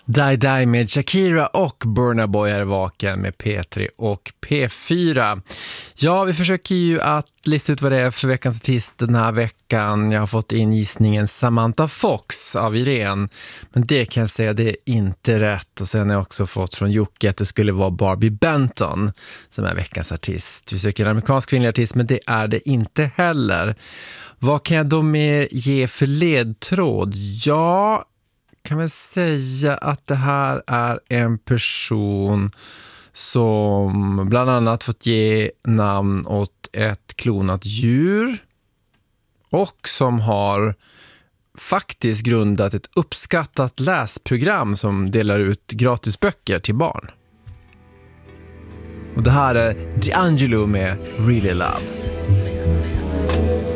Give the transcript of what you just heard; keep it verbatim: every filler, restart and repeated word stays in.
Die Die med Shakira och Burna Boy är vaken med P tre och P fyra. Ja, vi försöker ju att lista ut vad det är för veckans artist den här veckan. Jag har fått in gissningen Samantha Fox av Irene. Men det kan jag säga, det är inte rätt. Och sen har jag också fått från Jocke att det skulle vara Barbie Benton som är veckans artist. Vi söker en amerikansk kvinnlig artist, men det är det inte heller. Vad kan jag då mer ge för ledtråd? Ja, kan man säga att det här är en person som bland annat fått ge namn åt ett klonat djur och som har faktiskt grundat ett uppskattat läsprogram som delar ut gratisböcker till barn. Och det här är D'Angelo med Really Love.